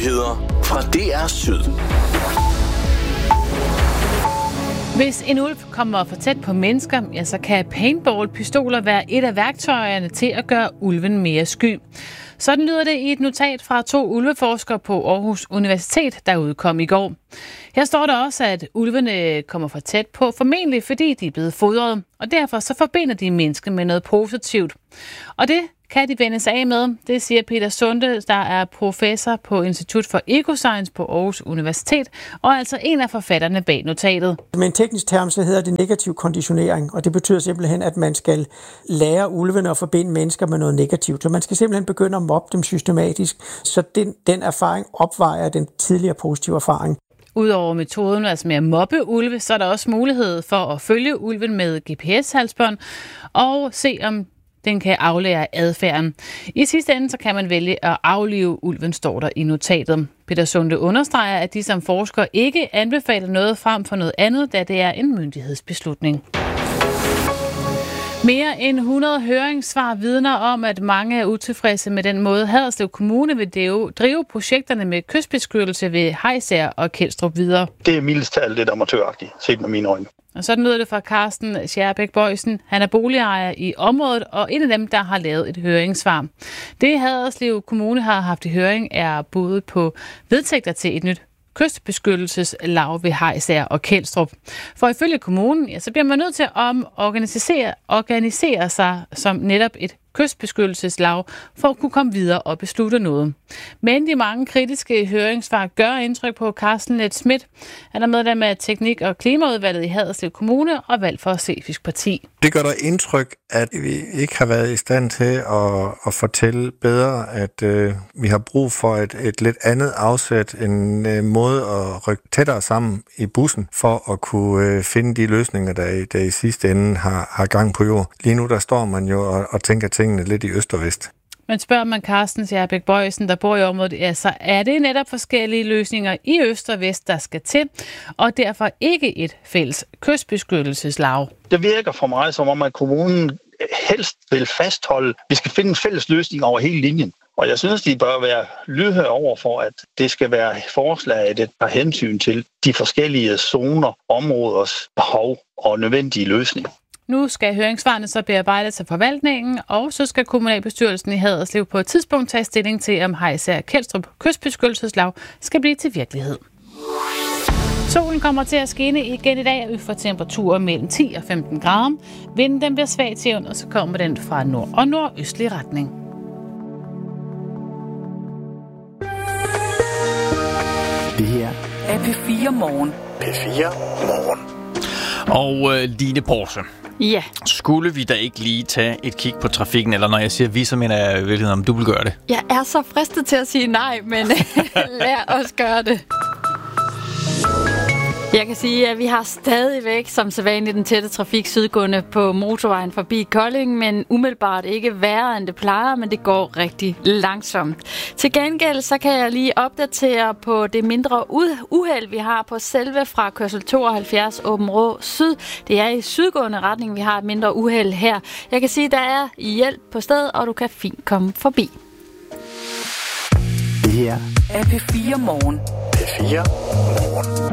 Nyheder fra DR Syd. Hvis en ulv kommer for tæt på mennesker, ja, så kan paintball-pistoler være et af værktøjerne til at gøre ulven mere sky. Sådan lyder det i et notat fra 2 ulveforskere på Aarhus Universitet, der udkom i går. Her står der også, at ulvene kommer for tæt på, formentlig fordi de er blevet fodret, og derfor så forbinder de mennesker med noget positivt. Og det kan de vende sig af med, det siger Peter Sunde, der er professor på Institut for Ecoscience på Aarhus Universitet, og altså en af forfatterne bag notatet. Med en teknisk term, så hedder det negativ konditionering, og det betyder simpelthen, at man skal lære ulvene at forbinde mennesker med noget negativt. Så man skal simpelthen begynde at mobbe dem systematisk, så den erfaring opvejer den tidligere positive erfaring. Udover metoden altså med at mobbe ulve, så er der også mulighed for at følge ulven med GPS-halsbånd og se, om den kan aflære adfærden. I sidste ende så kan man vælge at aflive ulven, står der i notatet. Peter Sunde understreger, at de som forskere ikke anbefaler noget frem for noget andet, da det er en myndighedsbeslutning. Mere end 100 høringssvar vidner om, at mange er utilfredse med den måde, Haderslev Kommune vil drive projekterne med kystbeskyttelse ved Hejsager og Kelstrup videre. Det er mildest talt lidt amatøragtigt, set med mine øjne. Og sådan lyder det fra Carsten Schærbæk Bøjsen. Han er boligejer i området og en af dem, der har lavet et høringssvar. Det Haderslev Kommune har haft i høring er budet på vedtægter til et nyt kystbeskyttelseslav ved Hejsager og Kelstrup. For ifølge kommunen, ja, så bliver man nødt til at organisere sig som netop et kystbeskyttelseslav for at kunne komme videre og beslutte noget. Men de mange kritiske høringssvar gør indtryk på Carsten Let Schmidt. Han er medlem af Teknik- og Klimaudvalget i Haderslev Kommune og valgt for Slesvigsk Parti. Det gør der indtryk, at vi ikke har været i stand til at fortælle bedre, at vi har brug for et lidt andet afsæt, en måde at rykke tættere sammen i bussen, for at kunne finde de løsninger, der i sidste ende har gang på jord. Lige nu der står man jo og tænker tingene lidt i øst og vest. Men spørger man Carsten Schærbæk Bøjsen, der bor i området, ja, så er det netop forskellige løsninger i øst og vest, der skal til, og derfor ikke et fælles kystbeskyttelseslav. Det virker for mig som om, at kommunen helst vil fastholde, at vi skal finde en fælles løsning over hele linjen. Og jeg synes, de bør være lydhøre over for, at det skal være forslaget, der har hensyn til de forskellige zoner, områders behov og nødvendige løsninger. Nu skal høringssvarene så bearbejdes af forvaltningen, og så skal kommunalbestyrelsen i Haderslev på et tidspunkt tage stilling til, om Hejsager Kelstrup kystbeskyttelseslav skal blive til virkelighed. Solen kommer til at skinne igen i dag, og vi får temperaturer mellem 10 og 15 grader. Vinden den bliver svag til jævn, og så kommer den fra nord- og nordøstlig retning. Det her er P4 Morgen. P4 Morgen. Og Line Porsche. Ja. Skulle vi da ikke lige tage et kig på trafikken? Eller når jeg siger vi, så mener jeg i virkeligheden, om du vil gøre det. Jeg er så fristet til at sige nej, men lad os gøre det. Jeg kan sige, at vi har stadigvæk som sædvanligt den tætte trafik sydgående på motorvejen forbi Kolding, men umiddelbart ikke værre end det plejer, men det går rigtig langsomt. Til gengæld så kan jeg lige opdatere på det mindre uheld, vi har på selve fra kørsel 72 Åben Rå Syd. Det er i sydgående retning, vi har et mindre uheld her. Jeg kan sige, at der er hjælp på stedet, og du kan fint komme forbi. Det her er P4 Morgen. P4 Morgen.